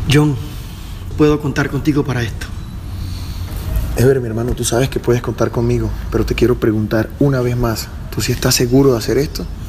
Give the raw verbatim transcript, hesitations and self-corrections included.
John, puedo contar contigo para esto. Ever, mi hermano, tú sabes que puedes contar conmigo, pero te quiero preguntar una vez más, ¿tú sí estás seguro de hacer esto?